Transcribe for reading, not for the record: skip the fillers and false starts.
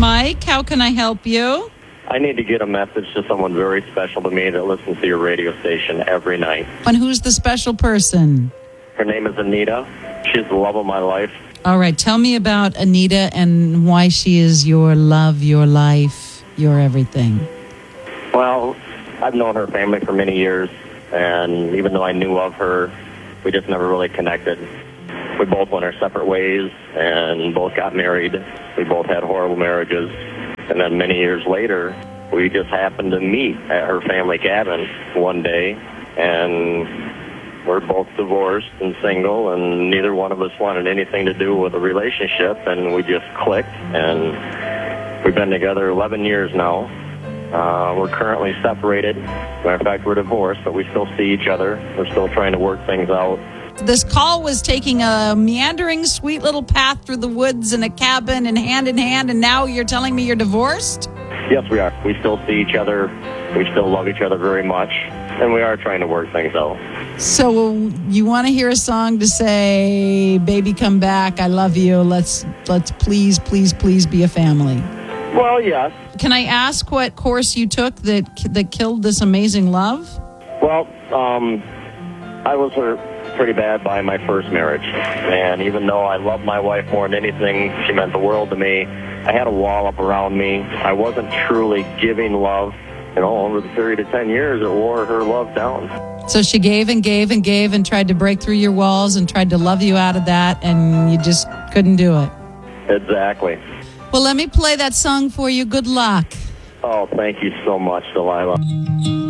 Mike, how can I help you? I need to get a message to someone very special to me that listens to your radio station every night. And who's the special person? Her name is Anita. She's the love of my life. All right, tell me about Anita and why she is your love, your life, your everything. Well, I've known her family for many years, and even though I knew of her, we just never really connected. We both went our separate ways and both got married. We both had horrible marriages. And then many years later, we just happened to meet at her family cabin one day, and we're both divorced and single, and neither one of us wanted anything to do with a relationship, and we just clicked, and we've been together 11 years now. We're currently separated. Matter of fact, we're divorced, but we still see each other. We're still trying to work things out. This call was taking a meandering, sweet little path through the woods in a cabin and hand, and now you're telling me you're divorced? Yes, we are. We still see each other. We still love each other very much, and we are trying to work things out. So you want to hear a song to say, baby, come back, I love you, let's please, please, please be a family? Well, yes. Can I ask what course you took that killed this amazing love? Well, I was hurt pretty bad by my first marriage, and even though I love my wife more than anything, she meant the world to me, I had a wall up around me. I wasn't truly giving love. Over the period of 10 years, it wore her love down. So she gave and gave and gave and tried to break through your walls and tried to love you out of that, and you just couldn't do it. Exactly. Well, let me play that song for you. Good luck. Oh, thank you so much, Delilah.